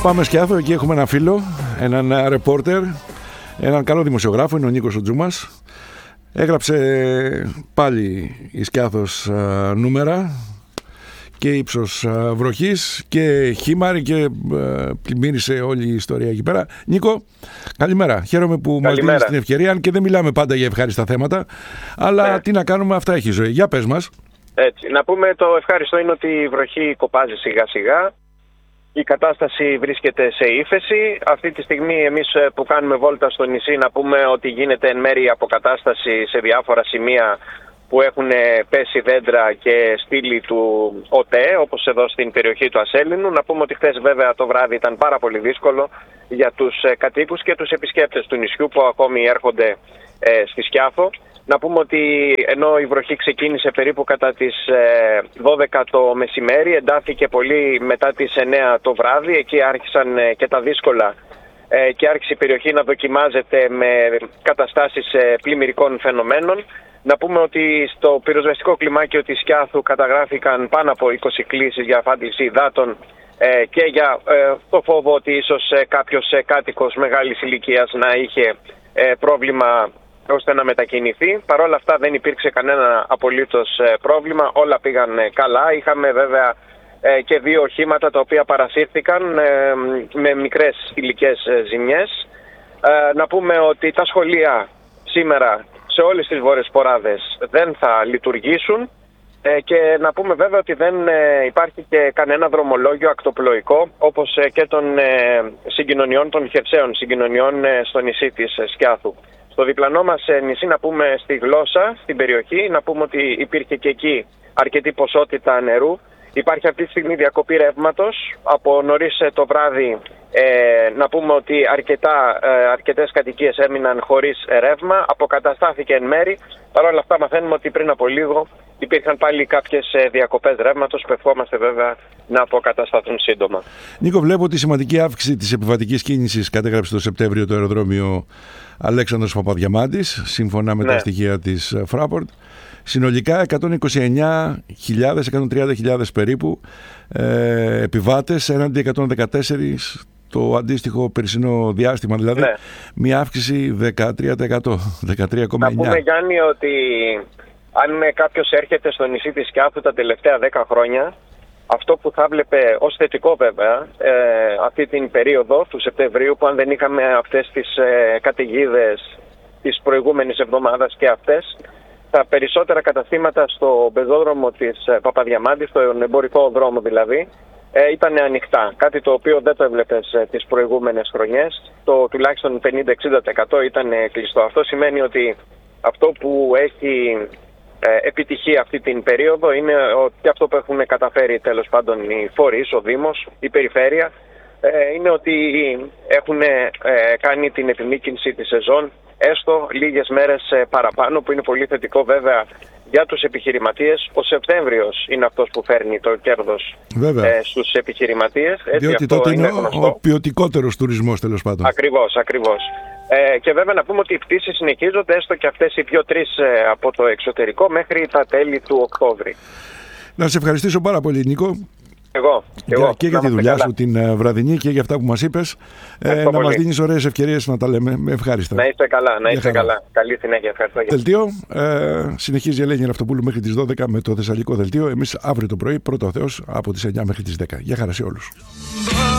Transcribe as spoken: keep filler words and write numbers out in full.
Πάμε Σκιάθο, εκεί έχουμε ένα φίλο, έναν ρεπόρτερ, έναν καλό δημοσιογράφο, είναι ο Νίκος ο Τζούμας. Έγραψε πάλι η Σκιάθος α, νούμερα και ύψος α, βροχής και χήμαρη και α, πλημμύρισε όλη η ιστορία εκεί πέρα. Νίκο, καλημέρα. Χαίρομαι που καλημέρα. Μας δίνεις την ευκαιρία, αν και δεν μιλάμε πάντα για ευχάριστα θέματα, αλλά ναι. Τι να κάνουμε, αυτά έχει η ζωή. Για πες μας. Έτσι, να πούμε το ευχάριστο είναι ότι η βροχή κοπάζει σιγά σιγά. Η κατάσταση βρίσκεται σε ύφεση. Αυτή τη στιγμή εμείς που κάνουμε βόλτα στο νησί να πούμε ότι γίνεται εν μέρει αποκατάσταση σε διάφορα σημεία που έχουν πέσει δέντρα και στήλη του ΟΤΕ, όπως εδώ στην περιοχή του Ασέλινου. Να πούμε ότι χθες βέβαια το βράδυ ήταν πάρα πολύ δύσκολο για τους κατοίκους και τους επισκέπτες του νησιού που ακόμη έρχονται ε, στη Σκιάθο. Να πούμε ότι ενώ η βροχή ξεκίνησε περίπου κατά τις δώδεκα το μεσημέρι, εντάθηκε πολύ μετά τις εννέα το βράδυ. Εκεί άρχισαν και τα δύσκολα και άρχισε η περιοχή να δοκιμάζεται με καταστάσεις πλημμυρικών φαινομένων. Να πούμε ότι στο πυροσβεστικό κλιμάκιο της Σκιάθου καταγράφηκαν πάνω από είκοσι κλήσεις για αφάντληση υδάτων και για το φόβο ότι ίσως κάποιος κάτοικος μεγάλης ηλικίας να είχε πρόβλημα ώστε να μετακινηθεί. Παρ' όλα αυτά δεν υπήρξε κανένα απολύτως πρόβλημα, όλα πήγαν καλά. Είχαμε βέβαια και δύο οχήματα τα οποία παρασύρθηκαν με μικρές υλικές ζημιές. Να πούμε ότι τα σχολεία σήμερα σε όλες τις βόρειες ποράδες δεν θα λειτουργήσουν και να πούμε βέβαια ότι δεν υπάρχει και κανένα δρομολόγιο ακτοπλοϊκό όπως και των συγκοινωνιών, των χερσαίων συγκοινωνιών στο νησί της Σκιάθου. Στο διπλανό μας νησί, να πούμε στη Γλώσσα, στην περιοχή, να πούμε ότι υπήρχε και εκεί αρκετή ποσότητα νερού. Υπάρχει αυτή τη στιγμή διακοπή ρεύματος. Από νωρίς το βράδυ ε, να πούμε ότι αρκετά, ε, αρκετές κατοικίες έμειναν χωρίς ρεύμα. Αποκαταστάθηκε εν μέρη. Παρ' όλα αυτά μαθαίνουμε ότι πριν από λίγο υπήρχαν πάλι κάποιες διακοπές ρεύματος που ευχόμαστε βέβαια να αποκατασταθούν σύντομα. Νίκο, βλέπω τη σημαντική αύξηση της επιβατικής κίνησης κατέγραψε το Σεπτέμβριο το αεροδρόμιο Αλέξανδρος Παπαδιαμάντης, σύμφωνα με ναι. τα στοιχεία της Fraport. Συνολικά εκατόν είκοσι εννέα χιλιάδες, εκατόν τριάντα χιλιάδες περίπου ε, επιβάτες έναντι εκατόν δεκατέσσερα το αντίστοιχο περσινό διάστημα, δηλαδή ναι. μια αύξηση δεκατρία τοις εκατό, δεκατρία κόμμα εννέα. Να πούμε, Γιάννη, ότι αν κάποιος έρχεται στο νησί της Σκιάθου τα τελευταία δέκα χρόνια, αυτό που θα βλέπε ως θετικό βέβαια ε, αυτή την περίοδο του Σεπτεμβρίου, που αν δεν είχαμε αυτές τις ε, καταιγίδες της προηγούμενης εβδομάδας και αυτές, τα περισσότερα καταστήματα στο πεζόδρομο της ε, Παπαδιαμάντη, στον εμπορικό δρόμο δηλαδή, ε, ήταν ανοιχτά. Κάτι το οποίο δεν το έβλεπες ε, τις προηγούμενες χρονιές. Το τουλάχιστον πενήντα με εξήντα τοις εκατό ήταν ε, κλειστό. Αυτό σημαίνει ότι αυτό που έχει επιτυχία αυτή την περίοδο είναι ότι αυτό που έχουν καταφέρει τέλος πάντων οι φορείς, ο Δήμος, η Περιφέρεια, είναι ότι έχουν κάνει την επιμήκυνση της σεζόν έστω λίγες μέρες παραπάνω, που είναι πολύ θετικό βέβαια για τους επιχειρηματίες. Ο Σεπτέμβριος είναι αυτός που φέρνει το κέρδος βέβαια στους επιχειρηματίες. Έτσι, διότι τότε είναι ο, ο ποιοτικότερος τουρισμός τέλος πάντων. Ακριβώς, ακριβώς. Ε, και βέβαια να πούμε ότι οι πτήσεις συνεχίζονται, έστω και αυτές οι δύο-τρεις ε, από το εξωτερικό, μέχρι τα τέλη του Οκτώβρη. Να σε ευχαριστήσω πάρα πολύ, Νίκο. Εγώ. Και, εγώ, και για τη δουλειά καλά. σου την βραδινή και για αυτά που μας είπες. Ε, να πολύ. μας δίνεις ωραίες ευκαιρίες να τα λέμε με ευχάριστα. Να είστε καλά, να είστε καλά. Καλή συνέχεια. Ευχαριστώ. Δελτίο. Ε, συνεχίζει η Ελένη Ραφτοπούλου μέχρι τις δώδεκα με το Θεσσαλικό Δελτίο. Εμείς αύριο το πρωί, πρώτο ο Θεός, από τις εννιά μέχρι τις δέκα. Γεια χαρά σε όλους.